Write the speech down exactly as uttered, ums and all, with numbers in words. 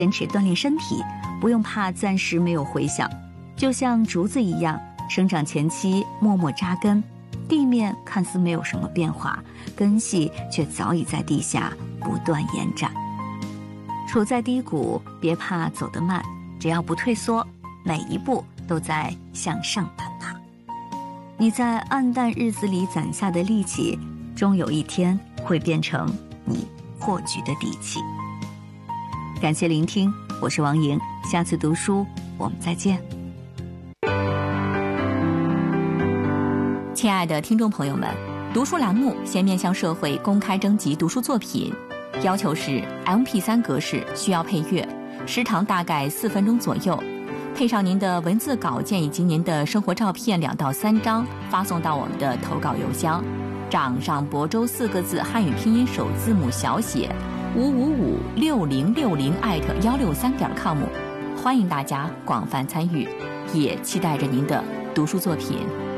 坚持锻炼身体，不用怕暂时没有回响。就像竹子一样，生长前期默默扎根，地面看似没有什么变化，根系却早已在地下不断延展。处在低谷，别怕走得慢，只要不退缩，每一步都在向上攀爬。你在暗淡日子里攒下的力气，终有一天会变成你破局的底气。感谢聆听，我是王莹，下次读书我们再见。 亲爱的听众朋友们，读书栏目现面向社会公开征集读书作品，要求是 M P 三 格式，需要配乐，时长大概四分钟左右，配上您的文字稿件以及您的生活照片两到三张，发送到我们的投稿邮箱掌上亳州四个字汉语拼音首字母小写五五五六零六零艾特幺六三点 com， 欢迎大家广泛参与，也期待着您的读书作品。